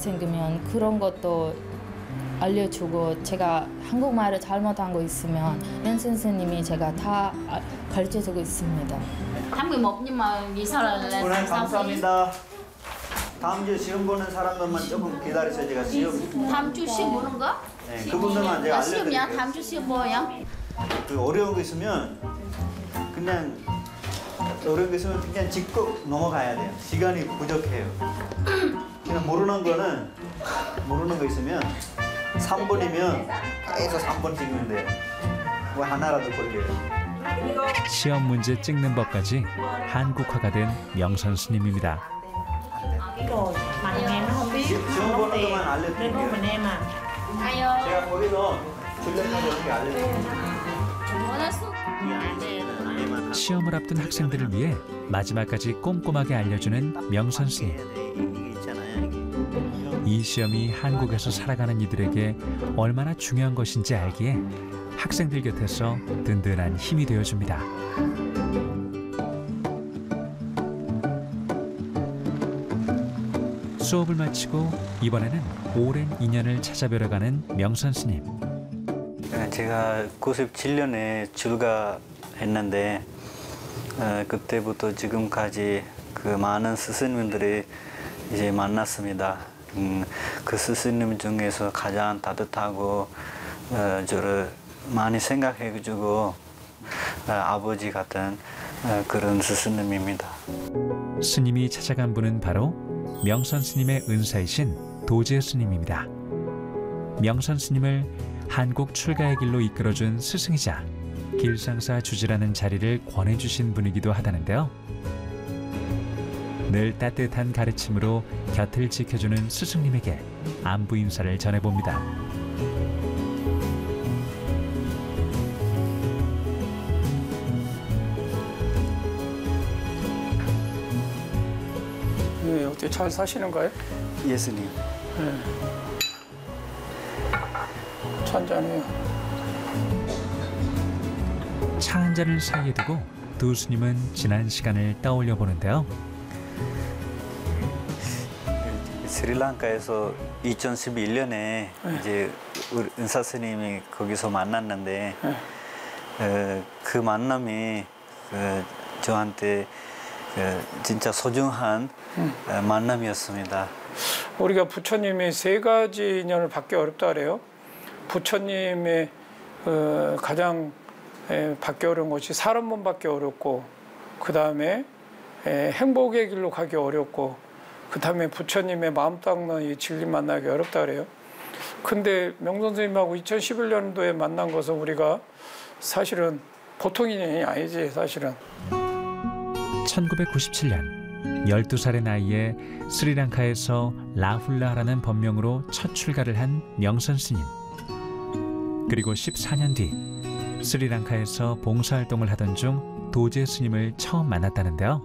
생기면 그런 것도 알려주고 제가 한국말을 잘못한 거 있으면 연 선생님이 제가 다 가르쳐주고 있습니다. tháng 11 nhưng mà vì sao là 오늘 감사합니다. 다음 주에 시험 보는 사람들만 조금 기다리세요. 제가 시험. 다음 주 시험 보는 거? 네, 그분들만 제가 시험이야? 알려드릴게요. 다음 주 시험 뭐야? 그 어려운 거 있으면 그냥 짚고 넘어가야 돼요. 시간이 부족해요. 그냥 모르는 거 있으면 3번이면 계속 3번 찍면 돼요. 뭐 하나라도 걸려요. 시험 문제 찍는 법까지 한국화가 된 명선 스님입니다. 시험 보는 것만 알려드릴게요. 제가 거기서 줄레까지 이렇게 알려드릴게요. 시험을 앞둔 학생들을 위해 마지막까지 꼼꼼하게 알려주는 명선 스님. 이 시험이 한국에서 살아가는 이들에게 얼마나 중요한 것인지 알기에 학생들 곁에서 든든한 힘이 되어줍니다. 수업을 마치고 이번에는 오랜 인연을 찾아뵈러 가는 명선 스님. 제가 97년에 출가했는데 그때부터 지금까지 그 많은 스승님들이 이제 만났습니다. 그 스승님 중에서 가장 따뜻하고 저를 많이 생각해주고 아버지 같은 그런 스승님입니다. 스님이 찾아간 분은 바로 명선 스님의 은사이신 도제 스님입니다. 명선 스님을 한국 출가의 길로 이끌어준 스승이자 길상사 주지라는 자리를 권해주신 분이기도 하다는데요. 늘 따뜻한 가르침으로 곁을 지켜주는 스승님에게 안부 인사를 전해봅니다. 네, 어떻게 잘 사시는가요? 예수님. 네. 잔잔해요. 차 한 잔을 사이에 두고 두 스님은 지난 시간을 떠올려 보는데요. 스리랑카에서 2011년에 이제 우리 은사 스님이 거기서 만났는데 그 만남이 저한테 진짜 소중한 만남이었습니다. 우리가 부처님이 3가지 인연을 받기 어렵다 그래요. 부처님의 가장 받기 어려운 것이 사람 몸 받기 어렵고, 그 다음에 행복의 길로 가기 어렵고, 그 다음에 부처님의 마음 닦는 이 진리 만나기 어렵다 그래요. 근데 명선 선생님하고 2011년도에 만난 것은 우리가 사실은 보통 인연이 아니지, 사실은. 1997년 12살의 나이에 스리랑카에서 라훌라라는 법명으로 첫 출가를 한 명선 스님. 그리고 14년 뒤 스리랑카에서 봉사활동을 하던 중 도제 스님을 처음 만났다는데요.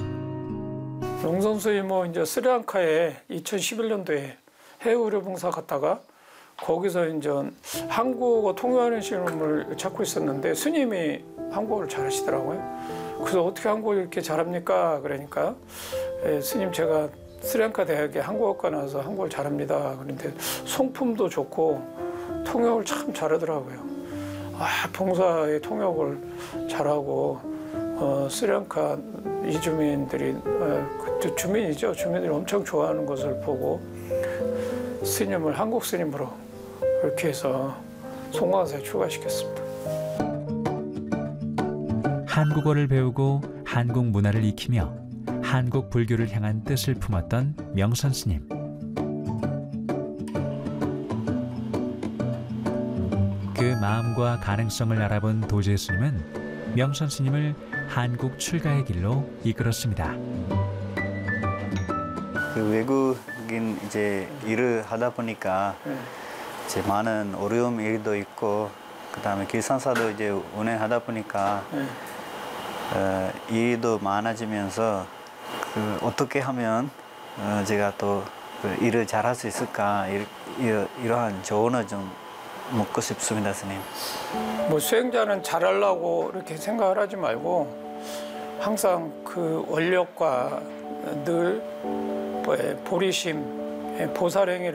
명선 스님은 이제 스리랑카에 2011년도에 해외의료 봉사 갔다가 거기서 이제 한국어 통역하는 시험을 찾고 있었는데 스님이 한국어를 잘하시더라고요. 그래서 어떻게 한국어를 이렇게 잘합니까? 그러니까 스님 제가 스리랑카 대학에 한국어과 나와서 한국어를 잘합니다. 그런데 성품도 좋고 통역을 참 잘하더라고요. 봉사의 통역을 잘하고 스리랑카 이주민들이 그때 주민이죠. 주민들이 엄청 좋아하는 것을 보고 스님을 한국 스님으로 그렇게 해서 송광사에 출가시켰습니다. 한국어를 배우고 한국 문화를 익히며 한국 불교를 향한 뜻을 품었던 명선 스님. 그 마음과 가능성을 알아본 도제 스님은 명선 스님을 한국 출가의 길로 이끌었습니다. 그 외국인 이제 일을 하다 보니까 이제 많은 어려움 일도 있고, 그다음에 길상사도 이제 운행하다 보니까 일도 많아지면서 어떻게 하면 제가 또 그 일을 잘할 수 있을까, 이러한 조언을 좀 묻고 싶습니다, 스님. 뭐 수행자는 잘하려고 이렇게 생각을 하지 말고 항상 그 원력과 늘 보리심, 보살행위를